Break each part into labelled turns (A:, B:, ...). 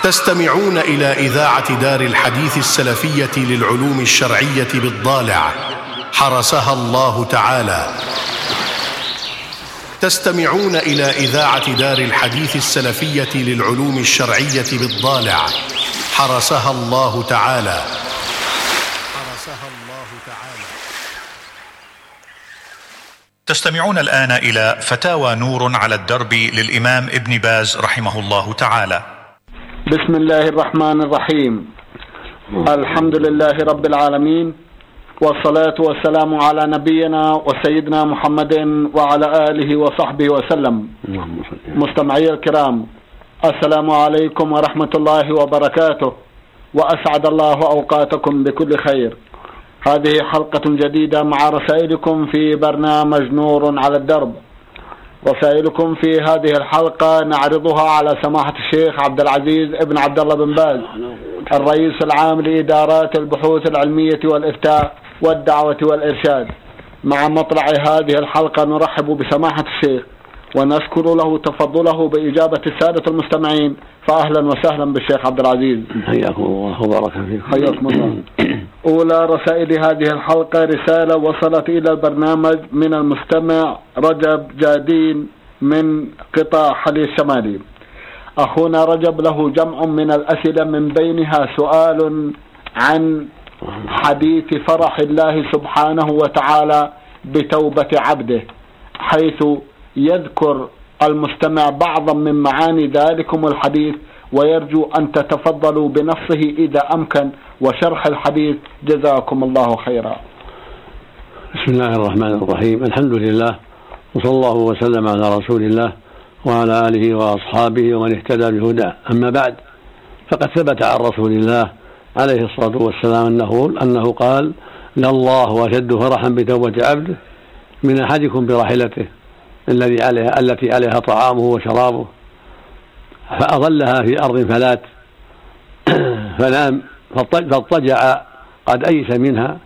A: تستمعون إلى إذاعة دار الحديث السلفية للعلوم الشرعية بالضالع حرسها الله تعالى. تستمعون إلى إذاعة دار الحديث السلفية للعلوم الشرعية بالضالع حرسها الله تعالى.
B: تستمعون الآن إلى فتاوى نور على الدرب للإمام ابن باز رحمه الله تعالى.
C: بسم الله الرحمن الرحيم. الحمد لله رب العالمين، والصلاة والسلام على نبينا وسيدنا محمد وعلى آله وصحبه وسلم. مستمعي الكرام، السلام عليكم ورحمة الله وبركاته، وأسعد الله أوقاتكم بكل خير. هذه حلقة جديدة مع رسائلكم في برنامج نور على الدرب. رسائلكم في هذه الحلقة نعرضها على سماحة الشيخ عبد العزيز ابن عبد الله بن باز، الرئيس العام لإدارات البحوث العلمية والإفتاء والدعوة والإرشاد. مع مطلع هذه الحلقة نرحب بسماحة الشيخ ونشكر له تفضله بإجابة السادة المستمعين، فأهلا وسهلا بالشيخ عبد العزيز.
D: حياكم الله وبارك فيكم.
C: حياكم الله. أولى رسائل هذه الحلقة رسالة وصلت إلى البرنامج من المستمع رجب جادين من قطاع حلي الشمالي. أخونا رجب له جمع من الأسئلة، من بينها سؤال عن حديث فرح الله سبحانه وتعالى بتوبة عبده، حيث يذكر المستمع بعضا من معاني ذلكم الحديث، ويرجو أن تتفضلوا بنصه إذا أمكن وشرح الحديث، جزاكم الله خيرا.
D: بسم الله الرحمن الرحيم. الحمد لله، وصلى الله وسلم على رسول الله وعلى آله وأصحابه ومن اهتدى بهداه. أما بعد، فقد ثبت عن رسول الله عليه الصلاة والسلام أنه قال: لله أشد فرحا بتوبة عبده من أحدكم براحلته التي عليها طعامه وشرابه، فأظلها في أرض فلات فنام فاضطجع قد أيس منها،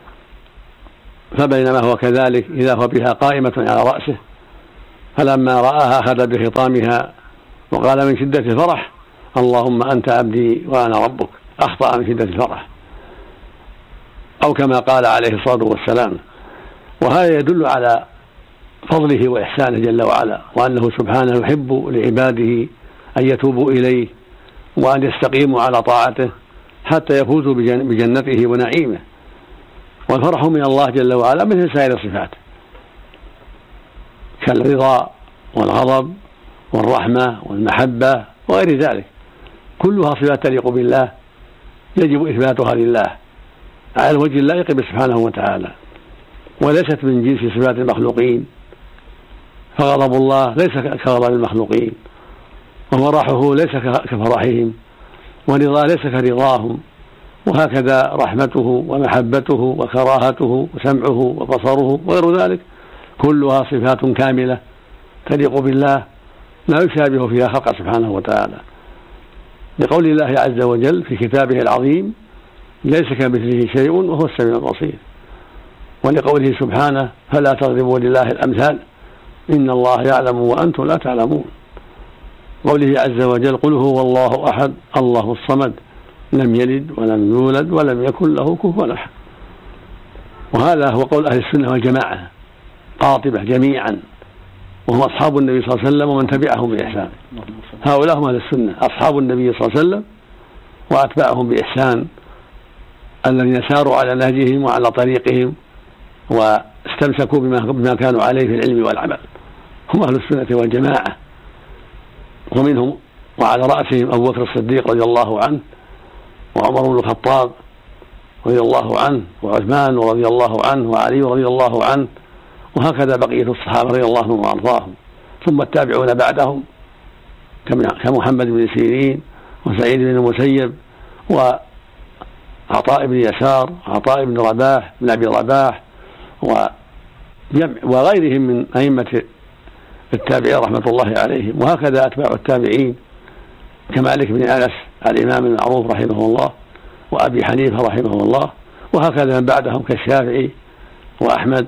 D: فبينما هو كذلك إذا هو بها قائمة على رأسه، فلما رآها أخذ بخطامها وقال من شدة الفرح: اللهم أنت عبدي وأنا ربك. أخطأ من شدة الفرح، أو كما قال عليه الصلاة والسلام. وهذا يدل على فضله وإحسانه جل وعلا، وأنه سبحانه يحب لعباده أن يتوبوا إليه وأن يستقيموا على طاعته حتى يفوزوا بجنته ونعيمه. والفرح من الله جل وعلا مثل سائر الصفات كالرضا والغضب والرحمة والمحبة وغير ذلك، كلها صفات تليق بالله يجب إثباتها لله على الوجه اللائق سبحانه وتعالى، وليست من جنس صفات المخلوقين. فغضب الله ليس كغضب المخلوقين، وفرحه ليس كفرحهم، ورضاه ليس كرضاهم، وهكذا رحمته ومحبته وكراهته وسمعه وبصره وغير ذلك كلها صفات كاملة تليق بالله لا يشابه فيها خلق سبحانه وتعالى، لقول الله عز وجل في كتابه العظيم: ليس كمثله شيء وهو السميع البصير. ولقوله سبحانه: فلا تضربوا لله الأمثال إن الله يعلم وأنتم لا تعلمون. قوله عز وجل: قل هو الله أحد الله الصمد لم يلد ولم يولد ولم يكن له كفوا أحد. وهذا هو قول أهل السنة والجماعة قاطبة جميعا، وهم أصحاب النبي صلى الله عليه وسلم ومن تبعهم بإحسان. هؤلاء هم أهل السنة، أصحاب النبي صلى الله عليه وسلم وأتباعهم بإحسان، الذين ساروا على نهجهم وعلى طريقهم واستمسكوا بما كانوا عليه في العلم والعمل، هم أهل السنة والجماعة. ومنهم وعلى رأسهم أبو بكر الصديق رضي الله عنه، وعمر بن الخطاب رضي الله عنه، وعثمان رضي الله عنه، وعلي رضي الله عنه، وهكذا بقية الصحابة رضي الله عنهم وأرضاهم. ثم التابعون بعدهم كمحمد بن سيرين وسعيد بن المسيب وعطاء بن يسار وعطاء بن رباح بن أبي رباح وغيرهم من أئمة التابعين رحمة الله عليهم. وهكذا أتباع التابعين كمالك بن أنس الإمام المعروف رحمه الله، وأبي حنيفة رحمه الله، وهكذا من بعدهم كالشافعي وأحمد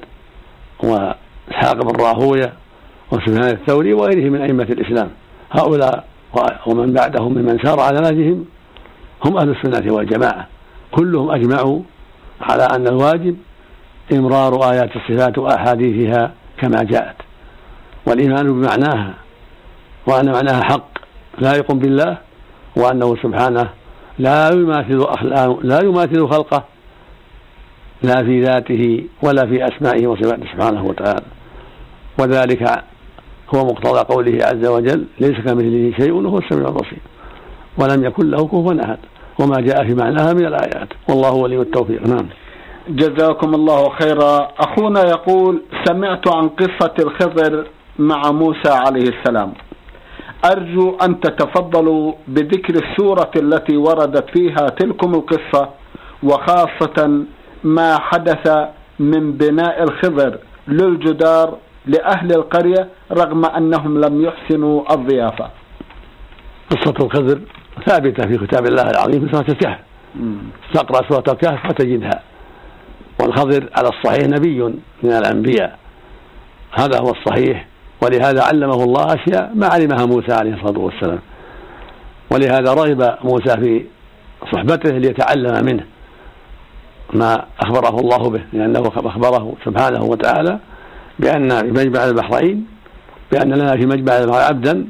D: وإسحاق بن راهوية وسفيان الثوري وغيرهم من أئمة الإسلام. هؤلاء ومن بعدهم ممن سار على نهجهم هم أهل السنة والجماعة، كلهم أجمعوا على أن الواجب إمرار آيات الصفات وأحاديثها كما جاءت، والإيمان بمعناها، وأن معناها حق لائق بالله، وأنه سبحانه لا يماثل خلقه لا في ذاته ولا في أسمائه وصفاته سبحانه وتعالى، وذلك هو مقتضى قوله عز وجل: ليس كمثله شيء وهو السميع البصير، ولم يكن له كفوا أحد، وما جاء في معناها من الآيات، والله ولي التوفيق. نعم.
C: جزاكم الله خيرا. أخونا يقول: سمعت عن قصة الخضر مع موسى عليه السلام، أرجو أن تتفضلوا بذكر السورة التي وردت فيها تلكم القصة، وخاصة ما حدث من بناء الخضر للجدار لأهل القرية رغم أنهم لم يحسنوا الضيافة.
D: قصة الخضر ثابتة في كتاب الله العظيم في سورة الكهف، تقرأ سورة الكهف فتجدها. والخضر على الصحيح نبي من الأنبياء، هذا هو الصحيح، ولهذا علمه الله أشياء ما علمها موسى عليه الصلاة والسلام، ولهذا رغب موسى في صحبته ليتعلم منه ما أخبره الله به، لأنه أخبره سبحانه وتعالى بأن في مجمع البحرين بأن لنا في مجمع البحرين عبدا،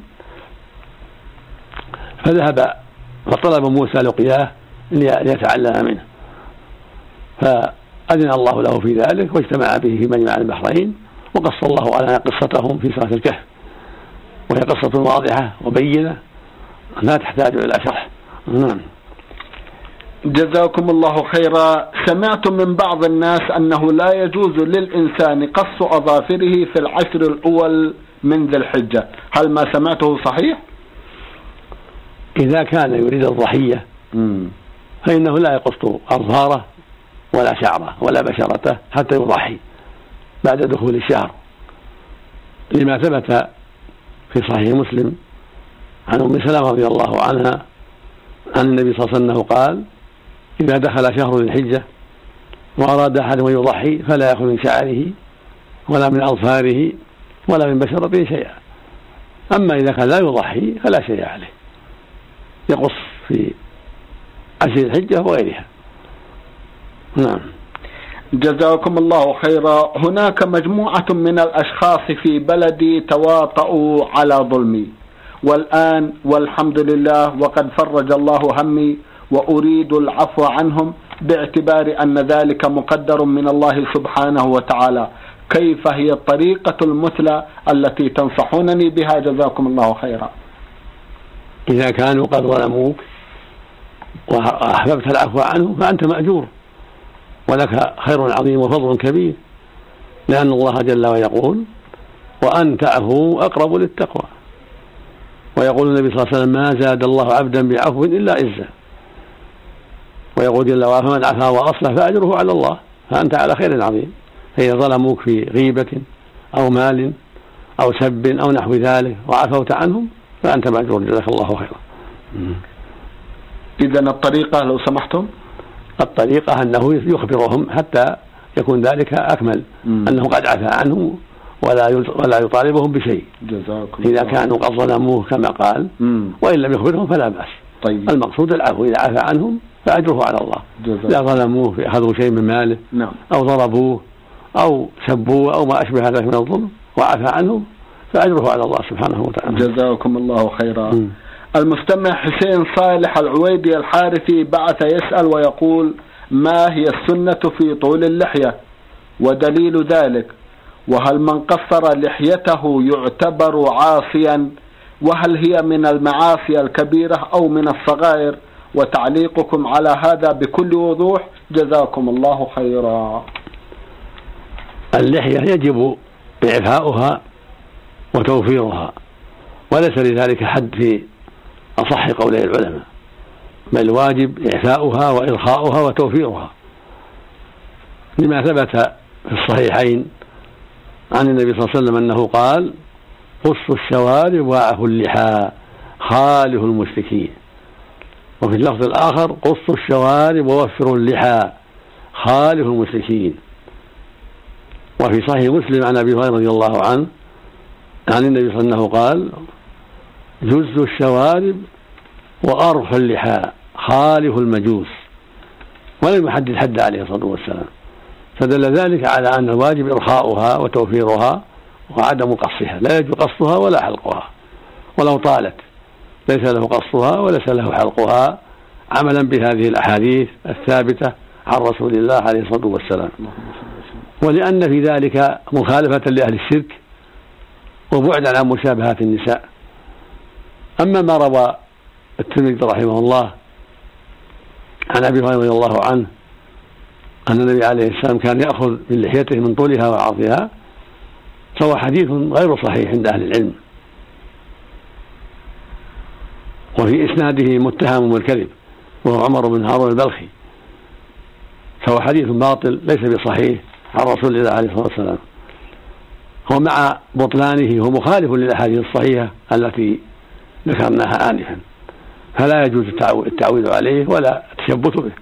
D: فذهب فطلب موسى لقياه ليتعلم منه، فأذن الله له في ذلك واجتمع به في مجمع البحرين، وقص الله على قصتهم في سورة الكهف، وهي قصة واضحة وبينة لا تحتاج إلى شرح. نعم.
C: جزاكم الله خيرا. سمعت من بعض الناس أنه لا يجوز للإنسان قص أظافره في العشر الأول من ذي الحجة، هل ما سمعته صحيح؟
D: إذا كان يريد الضحية فإنه لا يقص أظهاره ولا شعره ولا بشرته حتى يضحي بعد دخول الشهر، لما ثبت في صحيح مسلم عن أم سلمة رضي الله عنها عن النبي صلى الله عليه وسلم قال: إذا دخل شهر الحجة وأراد أحد أن يضحي فلا يأخذ من شعره ولا من أظفاره ولا من بشرته شيئا، أما إذا كان لا يضحي فلا شيء عليه، يقص في عشر الحجة وغيرها. نعم.
C: جزاكم الله خيرا. هناك مجموعة من الأشخاص في بلدي تواطؤوا على ظلمي، والآن والحمد لله وقد فرج الله همي، وأريد العفو عنهم باعتبار أن ذلك مقدر من الله سبحانه وتعالى. كيف هي الطريقة المثلى التي تنصحونني بها؟ جزاكم الله خيرا.
D: إذا كانوا قد ظلموك وأحببت العفو عنه فأنت مأجور، ولك خير عظيم وفضل كبير، لأن الله جل وعلا يقول: وأن تعفوا أقرب للتقوى، ويقول النبي صلى الله عليه وسلم: ما زاد الله عبدا بعفو إلا عزا، ويقول جل وعلا: فمن عفا وأصلح فأجره على الله، فأنت على خير عظيم. فإذا ظلموك في غيبة أو مال أو سب أو نحو ذلك وعفوت عنهم فأنت مأجور، جزاك الله خيرا.
C: إذن الطريقة لو سمحتم؟
D: الطريقة أنه يخبرهم حتى يكون ذلك أكمل، أنه قد عفى عنهم ولا يطالبهم بشيء إذا كانوا قد ظلموه كما قال، وإن لم يخبرهم فلا بأس.
C: طيب.
D: المقصود العفو، إذا عفى عنهم فأجره على الله. إذا ظلموه أخذوا شيء من ماله أو ضربوه أو سبوه أو ما أشبه ذلك من الظلم وعفى عنهم فأجره على الله سبحانه وتعالى.
C: جزاكم الله خيرا. المستمع حسين صالح العويدي الحارثي بعث يسأل ويقول: ما هي السنة في طول اللحية ودليل ذلك؟ وهل من قصر لحيته يعتبر عاصيا؟ وهل هي من المعاصي الكبيرة أو من الصغائر؟ وتعليقكم على هذا بكل وضوح جزاكم الله خيرا.
D: اللحية يجب إعفاؤها وتوفيرها، وليس لذلك حد في أصح قولي العلماء، بل واجب إعفاؤها وإرخاؤها وتوفيرها، لما ثبت في الصحيحين عن النبي صلى الله عليه وسلم أنه قال: قصوا الشوارب واعفوا اللحى خالفوا المشركين. وفي اللفظ الآخر: قصوا الشوارب ووفروا اللحى خالفوا المشركين. وفي صحيح مسلم عن أبي هريرة رضي الله عنه عن النبي صلى الله عليه وسلم قال: جز الشوارب وأرف اللحى خالف المجوس، ولم يحدد حد عليه الصلاة والسلام، فدل ذلك على أن الواجب إرخاؤها وتوفيرها وعدم قصها، لا يجوز قصها ولا حلقها ولو طالت، ليس له قصها وليس له حلقها، عملا بهذه الأحاديث الثابتة عن رسول الله عليه الصلاة والسلام، ولأن في ذلك مخالفة لأهل الشرك وبعدا عن مشابهات النساء. أما ما روى الترمذي رحمه الله عن أبي هريرة رضي الله عنه أن النبي عليه السلام كان يأخذ من لحيته من طولها وعرضها، فهو حديث غير صحيح عند أهل العلم، وفي إسناده متهم بالكذب وهو عمر بن هارون البلخي، فهو حديث باطل ليس بصحيح عن رسول الله عليه الصلاة والسلام، ومع بطلانه هو مخالف للأحاديث الصحيحة التي ذكرناها آنفا، فلا يجوز التعويل عليه ولا التشبث به.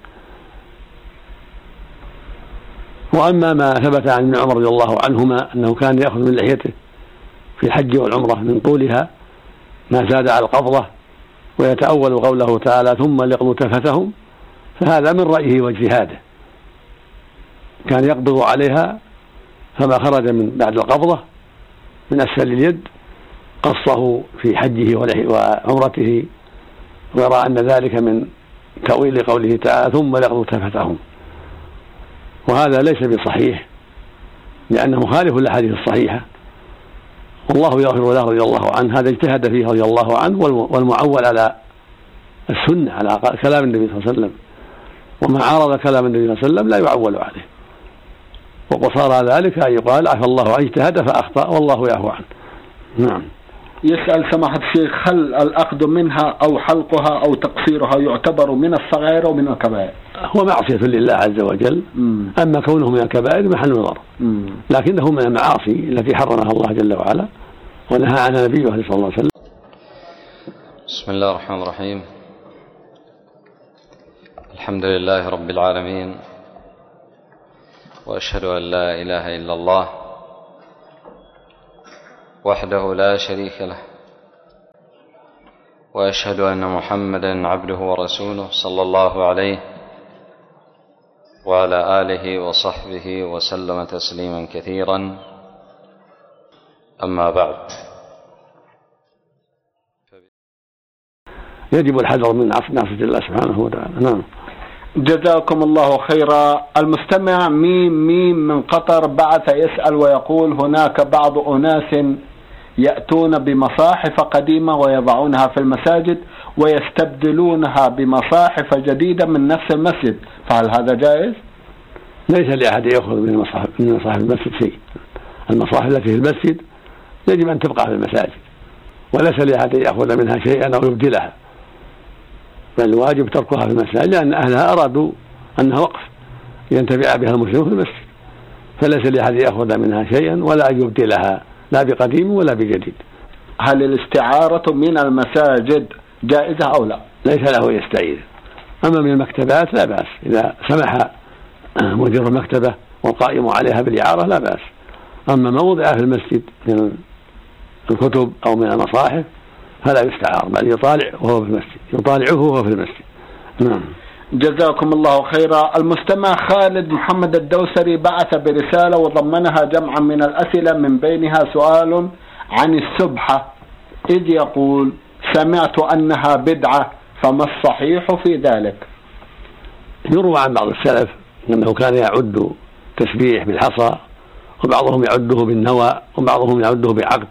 D: وأما ما ثبت عن ابن عمر رضي الله عنهما أنه كان يأخذ من لحيته في الحج والعمرة من طولها ما زاد على القبضة، ويتأول قوله تعالى ثم ليقضوا تفثهم، فهذا من رأيه واجتهاده، كان يقبض عليها فما خرج من بعد القبضة من أسفل اليد قصه في حجه وعمرته، ويرى أن ذلك من تأويل قوله تعالى ثم ليقضوا تفثهم، وهذا ليس بصحيح لأنه مخالف للأحاديث الصحيحة، والله يغفر له رضي الله عنه، هذا اجتهد فيه رضي الله عنه، والمعول على السنة على كلام النبي صلى الله عليه وسلم، وما عارض كلام النبي صلى الله عليه وسلم لا يعول عليه، وقصار ذلك أن يقال عفى الله عنه اجتهد فأخطأ والله يعفو عنه. نعم.
C: يسأل سماحة الشيخ هل الأخذ منها أو حلقها أو تقصيرها يعتبر من الصغائر أو من الكبائر؟
D: هو معصية لله عز وجل، أما كونه من الكبائر محل نظر، لكنه من المعاصي التي حرمها الله جل وعلا ونهى عنها نبيه صلى الله عليه وسلم.
E: بسم الله الرحمن الرحيم، الحمد لله رب العالمين، وأشهد أن لا إله إلا الله وحده لا شريك له، وأشهد أن محمدا عبده ورسوله صلى الله عليه وعلى آله وصحبه وسلم تسليما كثيرا. أما بعد،
D: يجب الحذر من معصية الله سبحانه وتعالى. نعم.
C: جزاكم الله خيرا. المستمع ميم من قطر بعث يسأل ويقول هناك بعض أناس يأتون بمصاحف قديمة ويضعونها في المساجد ويستبدلونها بمصاحف جديدة من نفس المسجد، فهل هذا جائز؟
D: ليس لأحد يأخذ من مصاحف المسجد شيء، المصاحف التي في المسجد يجب أن تبقى في المساجد، وليس لأحد يأخذ منها شيئا أو يبدلها، بل الواجب تركها في المساجد، لأن أهلها أرادوا أنها وقف ينتفع بها المسلمون في المسجد، فليس لأحد يأخذ منها شيئا ولا يبدلها لا بقديم ولا بجديد.
C: هل الاستعارة من المساجد جائزة أو لا؟
D: ليس له يستعير. أما من المكتبات لا بأس، إذا سمح مدير المكتبة والقائم عليها بالإعارة لا بأس. أما ما وضع في المسجد من الكتب أو من المصاحف فلا يستعار، بل يطالع وهو في المسجد، يطالعه وهو في المسجد. نعم.
C: جزاكم الله خيرا. المستمع خالد محمد الدوسري بعث برسالة وضمنها جمعا من الأسئلة، من بينها سؤال عن السبحة، إذ يقول سمعت أنها بدعة، فما الصحيح في ذلك؟
D: يروى عن بعض السلف أنه كان يعد تسبيح بالحصى، وبعضهم يعده بالنوى، وبعضهم يعده بعقد،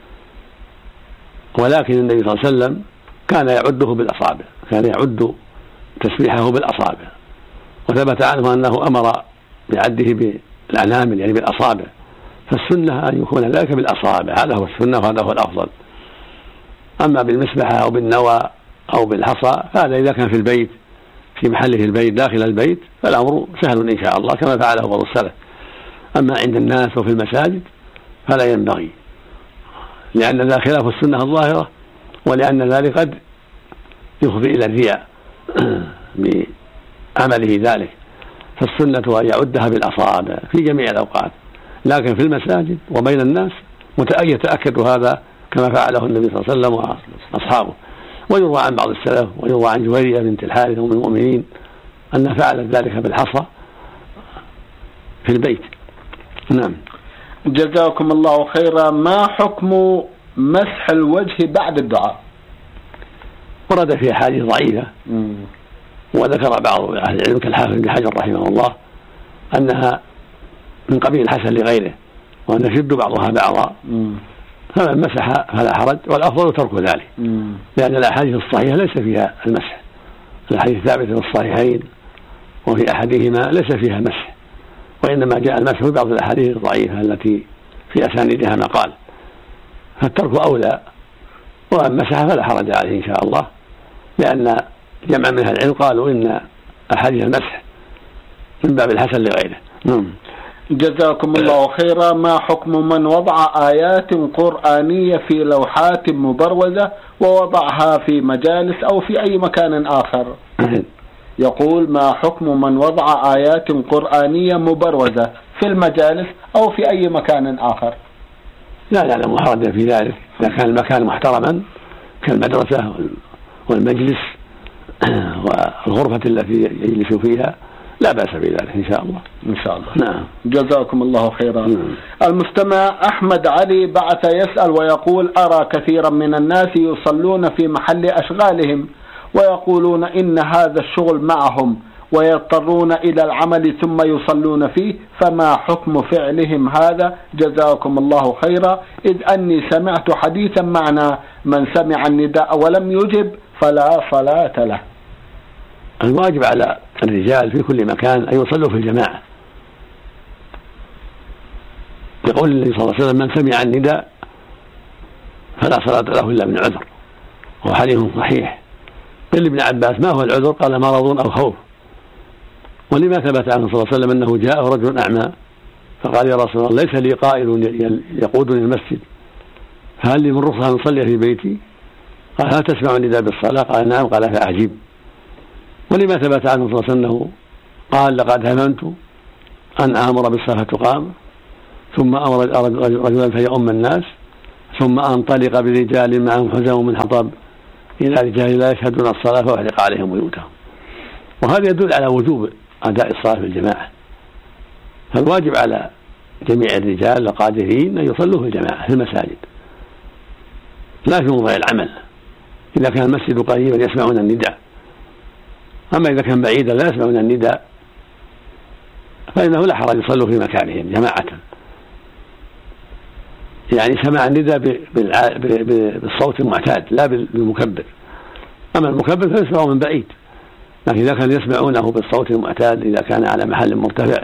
D: ولكن النبي صلى الله عليه وسلم كان يعده بالأصابع، كان يعد تسبيحه بالأصابع، وثبت عنه أنه أمر بعده بالأنامل يعني بالأصابع، فالسنة أن يكون ذلك بالأصابع، هذا هو السنة وهذا هو الأفضل. أما بالمسبحة أو بالنوى أو بالحصى فهذا إذا كان في البيت في محله البيت داخل البيت فالأمر سهل إن شاء الله كما فعله بعض السلف. أما عند الناس وفي المساجد فلا ينبغي، لأن ذا خلاف السنة الظاهرة، ولأن ذلك قد يفضي إلى الرياء بعمله ذلك، فالسنة أن يعدها بالأصابع في جميع الأوقات، لكن في المساجد وبين الناس يتأكد هذا كما فعله النبي صلى الله عليه وسلم وأصحابه. ويروى عن بعض السلف، ويروى عن جويرية بنت الحارث أم المؤمنين أنها فعلت ذلك بالحصى في البيت. نعم.
C: جزاكم الله خيرا. ما حكم مسح الوجه بعد الدعاء؟
D: ورد في أحاديث ضعيفة، وذكر بعض أهل العلم كالحافظ بن حجر رحمه الله أنها من قبيل الحسن لغيره، وأن يشد بعضها بعضا، فمن مسح فلا حرج، والأفضل ترك ذلك، لأن الأحاديث الصحيحة ليس فيها المسح. الأحاديث الثابتة في الصحيحين وفي أحدهما ليس فيها المسح، وإنما جاء المسح في بعض الأحاديث الضعيفة التي في أسانيدها مقال، فالترك أولى، ومن مسح فلا حرج عليه إن شاء الله، لأن جمع من أهل العلم قالوا إن أحاديث المسح من باب الحسن لغيره.
C: جزاكم الله خيرا. ما حكم من وضع آيات قرآنية في لوحات مبروزة ووضعها في مجالس أو في أي مكان آخر؟ يقول: ما حكم من وضع آيات قرآنية مبروزة في المجالس أو في أي مكان آخر؟
D: لا نعلم حرجا في ذلك، إذا كان المكان محترما كالمدرسة والمجلس والغرفة التي يجلس فيها لا بأس بذلك إن شاء الله.
C: إن شاء الله.
D: نعم.
C: جزاكم الله خيرا. المستمع أحمد علي بعث يسأل ويقول: أرى كثيرا من الناس يصلون في محل أشغالهم ويقولون إن هذا الشغل معهم ويضطرون إلى العمل ثم يصلون فيه، فما حكم فعلهم هذا؟ جزاكم الله خيرا. إذ أني سمعت حديثا معنى: من سمع النداء ولم يجب فلا صلاة له.
D: الواجب على الرجال في كل مكان أن يصلوا في الجماعة، يقول النبي صلى الله عليه وسلم: من سمع النداء فلا صلاة له إلا من عذر، وهو حديث صحيح. قال ابن عباس: ما هو العذر؟ قال: مرض أو خوف. ولما ثبت عنه صلى الله عليه وسلم أنه جاء رجل أعمى فقال: يا رسول الله، ليس لي قائل يقودني المسجد، فهل لي من رخصة أن أصلي في بيتي؟ قال: هل تسمع النداء بالصلاة؟ قال: نعم. قال: فأعجب. ولما ثبت عنه صلى الله عليه وسلم أنه قال: لقد هممت أن آمر بالصلاة تقام، ثم أمر رجلا فيؤم الناس، ثم أنطلق برجال معهم حزم من حطب إلى رجال لا يشهدون الصلاة فأحرق عليهم بيوتهم. وهذا يدل على وجوب أداء الصلاة في الجماعة، فالواجب على جميع الرجال القادرين أن يصلوا في الجماعة في المساجد، لا في موضع العمل. إذا كان المسجد قريبا يسمعون النداء، أما إذا كان بعيدا لا يسمعون النداء فإنه لا حرج يصلوا في مكانهم جماعة، يعني سمع النداء بالصوت المعتاد لا بالمكبر. أما المكبر فيسمعه من بعيد، لكن إذا كان يسمعونه بالصوت المعتاد، إذا كان على محل مرتفع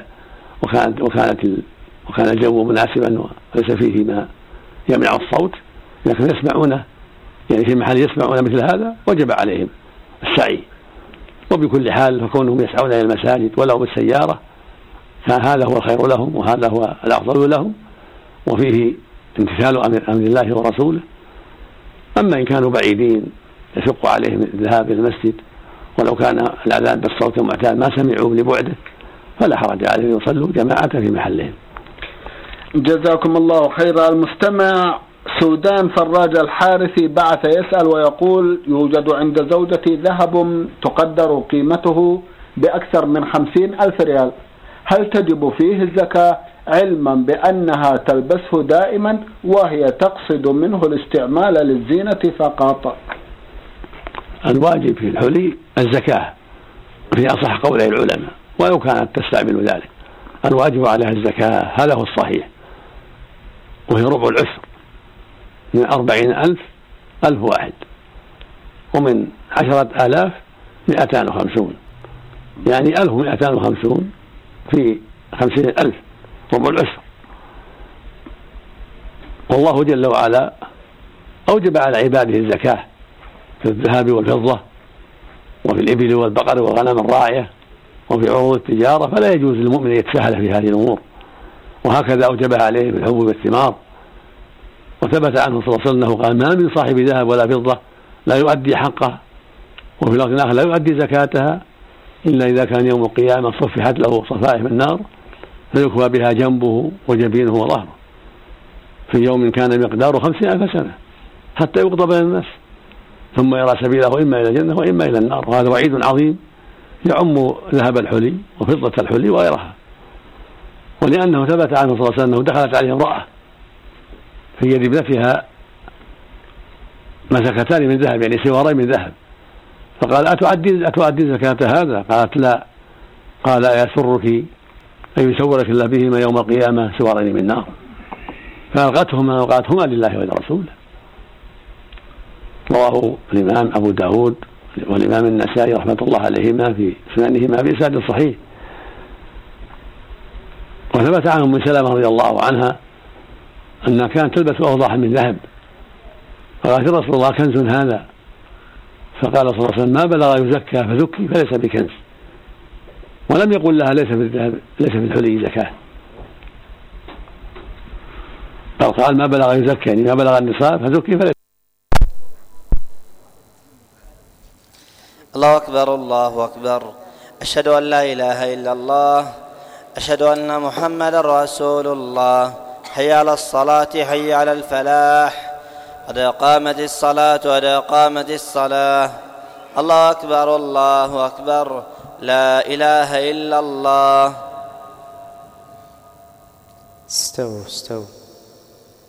D: وكان الجو مناسبا وليس فيه ما يمنع الصوت، إذا كان يسمعونه يعني في محل يسمعون مثل هذا وجب عليهم السعي. وبكل حال فكونهم يسعون إلى المساجد ولو بالسيارة فهذا هو الخير لهم وهذا هو الأفضل لهم، وفيه امتثال أمر الله ورسوله. أما إن كانوا بعيدين يشق عليهم الذهاب إلى المسجد ولو كان الأذان بالصوت المعتاد ما سمعوا لبعده فلا حرج عليهم يصلوا جماعة في محلهم.
C: جزاكم الله خيرا. المستمع سودان فراج الحارثي بعث يسأل ويقول: يوجد عند زوجتي ذهب تقدر قيمته بأكثر من 50,000 ريال، هل تجب فيه الزكاة علما بأنها تلبسه دائما وهي تقصد منه الاستعمال للزينة فقط؟
D: الواجب في الحلي الزكاة في أصح قولي العلماء، ولو كانت تستعمل ذلك الواجب عليها الزكاة، هذا هو الصحيح، وهي ربع العشر من 40,000 ألف واحد، ومن 10,000 250، يعني 1250 في 50,000 ربع العشر. والله جل وعلا أوجب على عباده الزكاة في الذهب والفضة وفي الإبل والبقر والغنم الراعية وفي عروض التجارة، فلا يجوز للمؤمن أن يتساهل في هذه الأمور، وهكذا أوجبها عليه في الحبوب والثمار. وثبت عنه صلى الله عليه وسلم أنه قال: ما من صاحب ذهب ولا فضة لا يؤدي حقه، وفي لفظ آخر: لا يؤدي زكاتها إلا إذا كان يوم القيامة صفحت له صفائح من النار فيكوى بها جنبه وجبينه وظهره في يوم كان مقداره 50,000 سنة. حتى يقضى بين الناس، ثم يرى سبيله إما إلى الجنة وإما إلى النار. وهذا وعيد عظيم يعم ذهب الحلي وفضة الحلي وغيرها. ولأنه ثبت عنه صلى الله عليه وسلم أنه دخلت عليه امرأة في يد ابنتها مسكتان من ذهب، يعني سوارين من ذهب، فقال أتعدين زكاة هذا؟ قالت لا. قال أيسرك أن يسورك الله بهما يوم القيامة سوارين من نار؟ فألقتهما وقالتهما لله ولرسوله. رواه الإمام أبو داود والإمام النسائي رحمة الله عليهما في سننهما بإسناد صحيح. وثبت عنه أم سلمة رضي الله عنها أنها كانت تلبس أوضاحا من ذهب، فقالت يا رسول الله كنز هذا؟ فقال صلى الله عليه وسلم ما بلغ يزكى فزكي فليس بكنز، ولم يقل لها ليس في الذهب ليس في الحلي زكاة، بل قال ما بلغ يزكى يعني ما بلغ النصاب فزكي فليس.
F: الله أكبر الله أكبر، أشهد أن لا إله إلا الله، أشهد أن محمد رسول الله، حي على الصلاة حي على الفلاح، قد قامت الصلاة قد قامت الصلاة. الله أكبر الله أكبر، لا إله إلا الله.
G: استووا